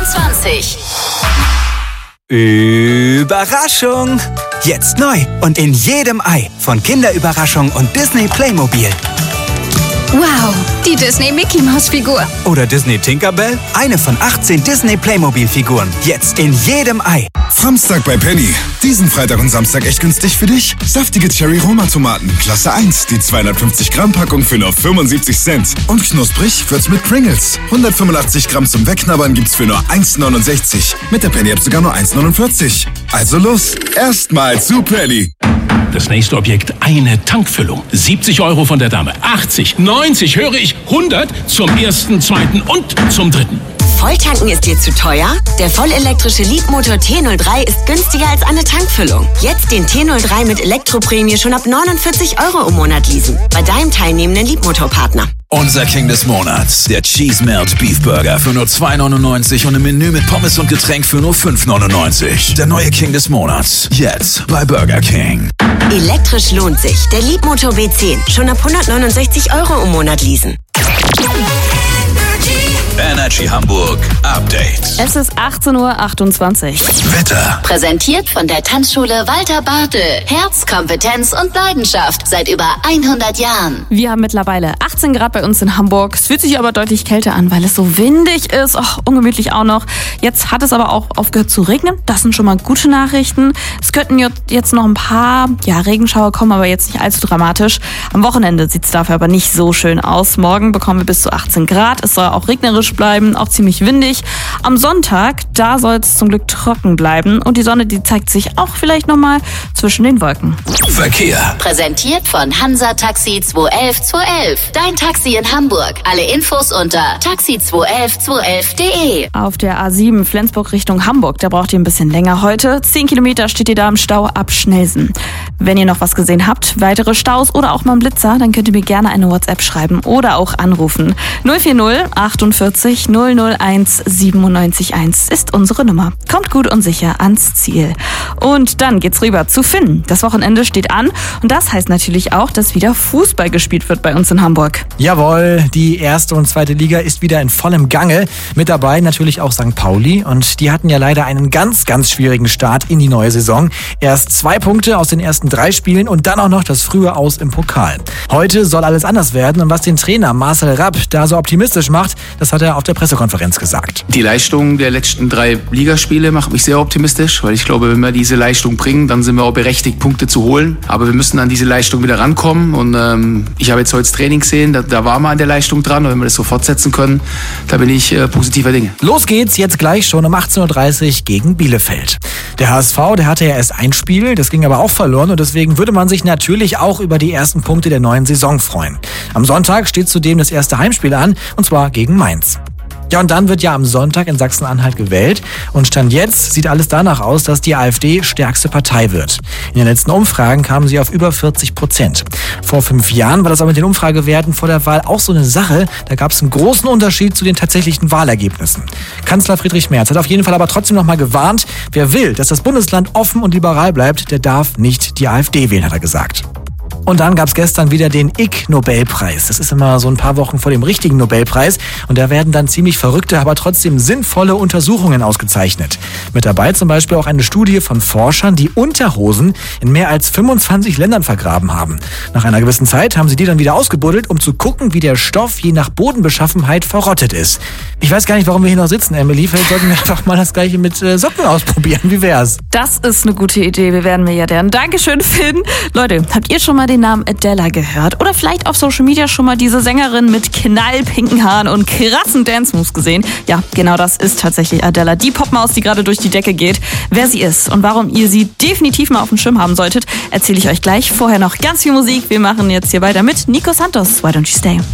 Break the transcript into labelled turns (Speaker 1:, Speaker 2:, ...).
Speaker 1: 21.
Speaker 2: Überraschung! Jetzt neu und in jedem Ei von Kinderüberraschung und Disney Playmobil.
Speaker 1: Wow, die Disney Mickey Maus Figur.
Speaker 2: Oder Disney Tinkerbell, eine von 18 Disney Playmobil Figuren. Jetzt in jedem Ei.
Speaker 3: Samstag bei Penny. Diesen Freitag und Samstag echt günstig für dich. Saftige Cherry-Roma-Tomaten, Klasse 1. Die 250 Gramm Packung für nur 75 Cent. Und knusprig wird's mit Pringles. 185 Gramm zum Wegknabbern gibt's für nur 1,69. Mit der Penny-App sogar nur 1,49. Also los, erstmal zu Penny.
Speaker 4: Das nächste Objekt, eine Tankfüllung. 70 € von der Dame, 80, 90, höre ich, 100 zum ersten, zweiten und zum dritten.
Speaker 5: Volltanken ist dir zu teuer? Der vollelektrische Leapmotor T03 ist günstiger als eine Tankfüllung. Jetzt den T03 mit Elektroprämie schon ab 49 € im Monat leasen. Bei deinem teilnehmenden Leapmotor-Partner.
Speaker 6: Unser King des Monats, der Cheese Melt Beef Burger für nur 2,99 und ein Menü mit Pommes und Getränk für nur 5,99. Der neue King des Monats, jetzt bei Burger King.
Speaker 5: Elektrisch lohnt sich. Der Leapmotor B10, schon ab 169 € im Monat leasen.
Speaker 6: Energy Hamburg Update.
Speaker 7: Es ist 18:28 Uhr.
Speaker 6: Wetter.
Speaker 1: Präsentiert von der Tanzschule Walter Bartel. Herz, Kompetenz und Leidenschaft seit über 100 Jahren.
Speaker 7: Wir haben mittlerweile 18 Grad bei uns in Hamburg. Es fühlt sich aber deutlich kälter an, weil es so windig ist. Ungemütlich auch noch. Jetzt hat es aber auch aufgehört zu regnen. Das sind schon mal gute Nachrichten. Es könnten jetzt noch ein paar Regenschauer kommen, aber jetzt nicht allzu dramatisch. Am Wochenende sieht es dafür aber nicht so schön aus. Morgen bekommen wir bis zu 18 Grad. Es soll auch regnerisch bleiben, auch ziemlich windig. Am Sonntag, da soll es zum Glück trocken bleiben und die Sonne, die zeigt sich auch vielleicht nochmal zwischen den Wolken.
Speaker 6: Verkehr.
Speaker 1: Präsentiert von Hansa Taxi 211 211. Dein Taxi in Hamburg. Alle Infos unter taxi211 211.de.
Speaker 7: Auf der A7 Flensburg Richtung Hamburg, da braucht ihr ein bisschen länger heute. 10 Kilometer steht ihr da im Stau ab Schnelsen. Wenn ihr noch was gesehen habt, weitere Staus oder auch mal einen Blitzer, dann könnt ihr mir gerne eine WhatsApp schreiben oder auch anrufen. 040 48 001 97 1 ist unsere Nummer. Kommt gut und sicher ans Ziel. Und dann geht's rüber zu Finn. Das Wochenende steht an und das heißt natürlich auch, dass wieder Fußball gespielt wird bei uns in Hamburg.
Speaker 8: Jawohl, die erste und zweite Liga ist wieder in vollem Gange. Mit dabei natürlich auch St. Pauli und die hatten ja leider einen ganz, ganz schwierigen Start in die neue Saison. Erst 2 Punkte aus den ersten 3 Spielen und dann auch noch das frühe Aus im Pokal. Heute soll alles anders werden und was den Trainer Marcel Rapp da so optimistisch macht, das hat er auf der Pressekonferenz gesagt.
Speaker 9: Die Leistung der letzten 3 Ligaspiele macht mich sehr optimistisch, weil ich glaube, wenn wir diese Leistung bringen, dann sind wir auch berechtigt, Punkte zu holen. Aber wir müssen an diese Leistung wieder rankommen und ich habe jetzt heute das Training gesehen, da waren wir an der Leistung dran und wenn wir das so fortsetzen können, da bin ich positiver Dinge.
Speaker 8: Los geht's jetzt gleich schon um 18:30 Uhr gegen Bielefeld. Der HSV, der hatte ja erst ein Spiel, das ging aber auch verloren und deswegen würde man sich natürlich auch über die ersten Punkte der neuen Saison freuen. Am Sonntag steht zudem das erste Heimspiel an und zwar gegen Mainz. Ja, und dann wird ja am Sonntag in Sachsen-Anhalt gewählt und Stand jetzt sieht alles danach aus, dass die AfD stärkste Partei wird. In den letzten Umfragen kamen sie auf über 40%. Vor 5 Jahren war das aber mit den Umfragewerten vor der Wahl auch so eine Sache. Da gab es einen großen Unterschied zu den tatsächlichen Wahlergebnissen. Kanzler Friedrich Merz hat auf jeden Fall aber trotzdem noch mal gewarnt, wer will, dass das Bundesland offen und liberal bleibt, der darf nicht die AfD wählen, hat er gesagt. Und dann gab es gestern wieder den Ig-Nobelpreis. Das ist immer so ein paar Wochen vor dem richtigen Nobelpreis. Und da werden dann ziemlich verrückte, aber trotzdem sinnvolle Untersuchungen ausgezeichnet. Mit dabei zum Beispiel auch eine Studie von Forschern, die Unterhosen in mehr als 25 Ländern vergraben haben. Nach einer gewissen Zeit haben sie die dann wieder ausgebuddelt, um zu gucken, wie der Stoff je nach Bodenbeschaffenheit verrottet ist. Ich weiß gar nicht, warum wir hier noch sitzen, Emily. Vielleicht sollten wir einfach mal das Gleiche mit Socken ausprobieren. Wie wär's?
Speaker 7: Das ist eine gute Idee. Wir werden Milliardären. Dankeschön, Finn. Leute, habt ihr schon mal den Namen Adele gehört? Oder vielleicht auf Social Media schon mal diese Sängerin mit knallpinken Haaren und krassen Dance-Moves gesehen? Ja, genau das ist tatsächlich Adele. Die Popmaus, die gerade durch die Decke geht. Wer sie ist und warum ihr sie definitiv mal auf dem Schirm haben solltet, erzähle ich euch gleich. Vorher noch ganz viel Musik. Wir machen jetzt hier weiter mit Nico Santos. Why Don't You Stay?